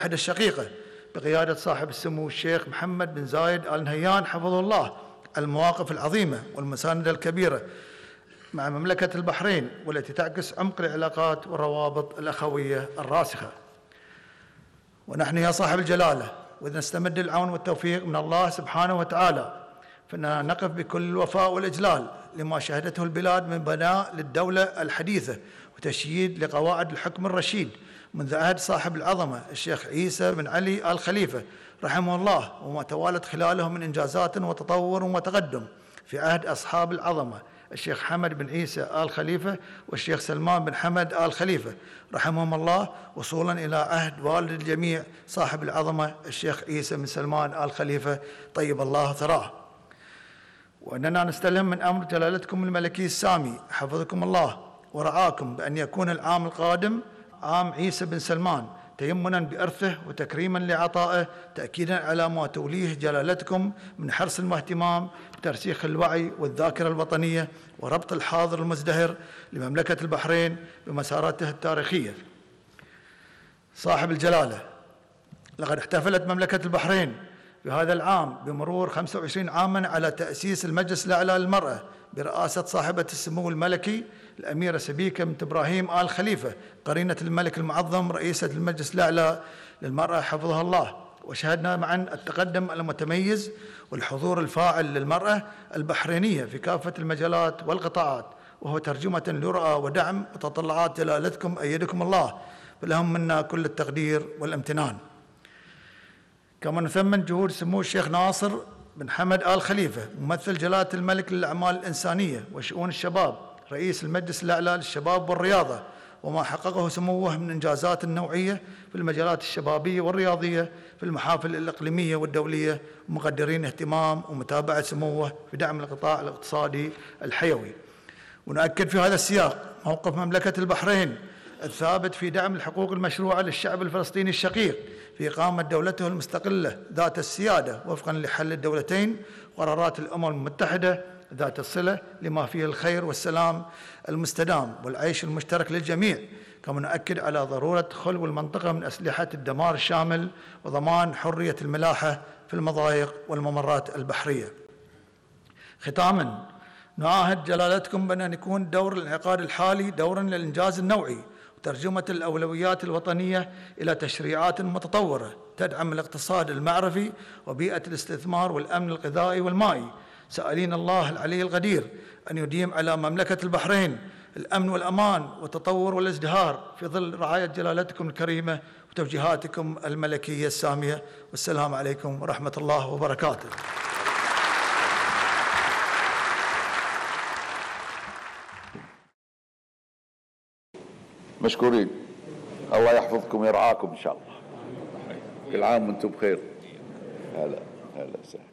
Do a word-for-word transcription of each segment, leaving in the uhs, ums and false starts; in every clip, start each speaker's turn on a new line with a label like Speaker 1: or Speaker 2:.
Speaker 1: الشقيقة بقيادة صاحب السمو الشيخ محمد بن زايد آل نهيان حفظه الله، المواقف العظيمة والمساندة الكبيرة مع مملكة البحرين، والتي تعكس عمق العلاقات والروابط الأخوية الراسخة. ونحن يا صاحب الجلالة وإذ نستمد العون والتوفيق من الله سبحانه وتعالى، فإننا نقف بكل الوفاء والإجلال لما شهدته البلاد من بناء للدولة الحديثة وتشييد لقواعد الحكم الرشيد منذ عهد صاحب العظمة الشيخ عيسى بن علي آل خليفة رحمه الله، وما توالت خلاله من إنجازات وتطور وتقدم في عهد أصحاب العظمة الشيخ حمد بن عيسى آل خليفة والشيخ سلمان بن حمد آل خليفة رحمهم الله، وصولا إلى عهد والد الجميع صاحب العظمة الشيخ عيسى بن سلمان آل خليفة طيب الله ثراه. وأننا نستلهم من أمر جلالتكم الملكي السامي حفظكم الله ورعاكم بأن يكون العام القادم عام عيسى بن سلمان تيمنا بإرثه وتكريما لعطائه، تأكيدا على ما توليه جلالتكم من حرص واهتمام بترسيخ الوعي والذاكرة الوطنية وربط الحاضر المزدهر لمملكة البحرين بمساراتها التاريخية. صاحب الجلالة، لقد احتفلت مملكة البحرين في هذا العام بمرور خمسة وعشرين عاما على تأسيس المجلس الأعلى للمرأة برئاسة صاحبة السمو الملكي الأميرة سبيكة بنت إبراهيم آل خليفة قرينة الملك المعظم رئيسة المجلس الأعلى للمرأة حفظها الله. وشهدنا معا التقدم المتميز والحضور الفاعل للمرأة البحرينية في كافة المجالات والقطاعات، وهو ترجمة لرؤى ودعم وتطلعات جلالتكم أيدكم الله، فلهم منا كل التقدير والامتنان. كما نثمن جهود سمو الشيخ ناصر بن حمد آل خليفة ممثل جلالة الملك للأعمال الإنسانية وشؤون الشباب رئيس المجلس الأعلى للشباب والرياضة، وما حققه سموه من إنجازات نوعية في المجالات الشبابية والرياضية في المحافل الإقليمية والدولية، ومقدرين اهتمام ومتابعة سموه في دعم القطاع الاقتصادي الحيوي. ونؤكد في هذا السياق موقف مملكة البحرين الثابت في دعم الحقوق المشروعة للشعب الفلسطيني الشقيق في إقامة دولته المستقلة ذات السيادة وفقا لحل الدولتين وقرارات الأمم المتحدة ذات الصلة لما فيه الخير والسلام المستدام والعيش المشترك للجميع. كما نؤكد على ضرورة خلو المنطقة من أسلحة الدمار الشامل وضمان حرية الملاحة في المضايق والممرات البحرية. ختاما، نعاهد جلالتكم بأن يكون دور الانعقاد الحالي دورا للإنجاز النوعي وترجمة الأولويات الوطنية إلى تشريعات متطورة تدعم الاقتصاد المعرفي وبيئة الاستثمار والأمن الغذائي والمائي، سائلين الله العلي القدير أن يديم على مملكة البحرين الأمن والأمان والتطور والازدهار في ظل رعاية جلالتكم الكريمة وتوجيهاتكم الملكية السامية. والسلام عليكم ورحمة الله وبركاته.
Speaker 2: مشكورين، الله يحفظكم ويرعاكم إن شاء الله. كل عام وانتم بخير. هلا هلا سهلا.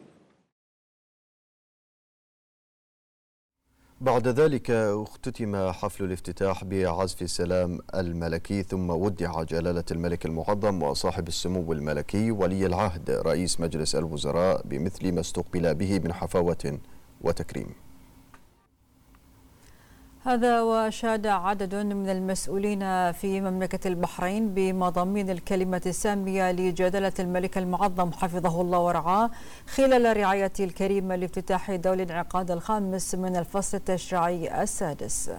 Speaker 3: بعد ذلك اختتم حفل الافتتاح بعزف السلام الملكي، ثم ودع جلالة الملك المعظم وصاحب السمو الملكي ولي العهد رئيس مجلس الوزراء بمثل ما استقبل به من حفاوة وتكريم.
Speaker 4: هذا وشاد عدد من المسؤولين في مملكة البحرين بمضامين الكلمة السامية لجلالة الملك المعظم حفظه الله ورعاه خلال رعايته الكريمة لافتتاح دور الانعقاد الخامس من الفصل التشريعي السادس.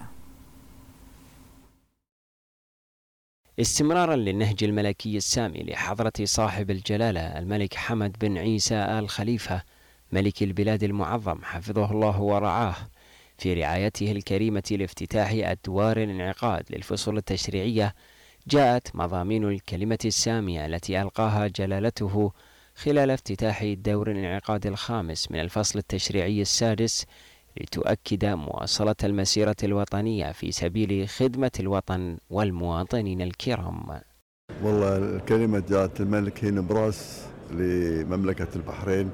Speaker 5: استمرارا للنهج الملكي السامي لحضرة صاحب الجلالة الملك حمد بن عيسى آل خليفة ملك البلاد المعظم حفظه الله ورعاه في رعايته الكريمة لافتتاح أدوار الانعقاد للفصول التشريعية، جاءت مضامين الكلمة السامية التي ألقاها جلالته خلال افتتاح دور الانعقاد الخامس من الفصل التشريعي السادس لتؤكد مواصلة المسيرة الوطنية في سبيل خدمة الوطن والمواطنين الكرام.
Speaker 6: والله الكلمة جاءت الملك هي نبراس لمملكة البحرين،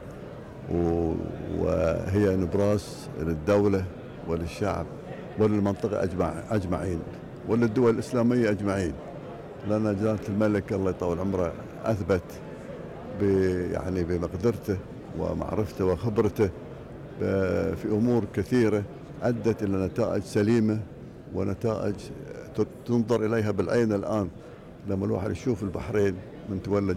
Speaker 6: وهي نبراس للدولة وللشعب وللمنطقة أجمع أجمعين وللدول الإسلامية أجمعين، لأن جلالة الملك الله يطول عمره أثبت يعني بمقدرته ومعرفته وخبرته في أمور كثيرة أدت إلى نتائج سليمة ونتائج تنظر إليها بالعين الآن. لما الواحد يشوف البحرين من تولى